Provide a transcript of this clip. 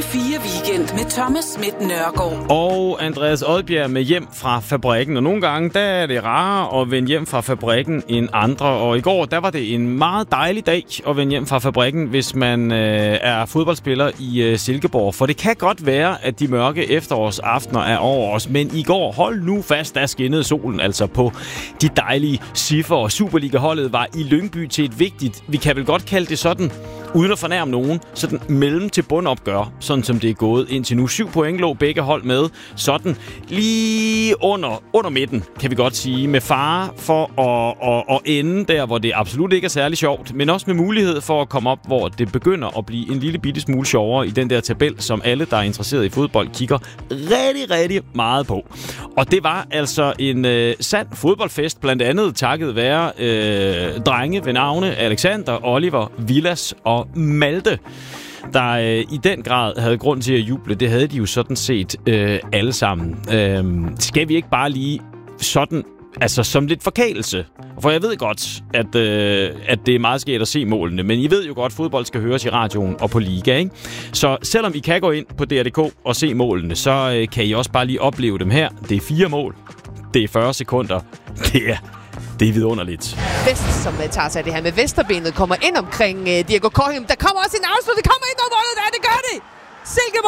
Radio 4 Weekend med Thomas Schmidt Nørgaard. Og Andreas Odbjerg med Hjem fra fabrikken. Og nogle gange, der er det rarere at vende hjem fra fabrikken end andre. Og i går, der var det en meget dejlig dag at vende hjem fra fabrikken, hvis man er fodboldspiller i Silkeborg. For det kan godt være, at de mørke efterårsaftener er over os. Men i går, hold nu fast, der skinnede solen altså på de dejlige Siffer. Og Superliga-holdet var i Lyngby til et vigtigt, vi kan vel godt kalde det sådan, uden at fornærme nogen, sådan mellem til bundopgør, sådan som det er gået indtil nu. 7 point lå begge hold med, sådan lige under midten, kan vi godt sige, med fare for at ende der, hvor det absolut ikke er særlig sjovt, men også med mulighed for at komme op, hvor det begynder at blive en lille bitte smule sjovere i den der tabel, som alle, der er interesseret i fodbold, kigger rigtig, rigtig meget på. Og det var altså en sand fodboldfest, blandt andet takket være drenge ved navne Alexander, Oliver, Villas og Malte, der i den grad havde grund til at juble. Det havde de jo sådan set alle sammen. Skal vi ikke bare lige sådan, altså som lidt forkælelse? For jeg ved godt, at det er meget skægt at se målene, men I ved jo godt, at fodbold skal høres i radioen og på Liga, ikke? Så selvom I kan gå ind på DR.dk og se målene, så kan I også bare lige opleve dem her. Det er 4 mål. Det er 40 sekunder. Det er vidunderligt. Vest, som tager sig det her med Vesterbenet, kommer ind omkring Diego Corhim. Der kommer også en afslut. Det kommer ind over målet. Det gør det! Silkeborg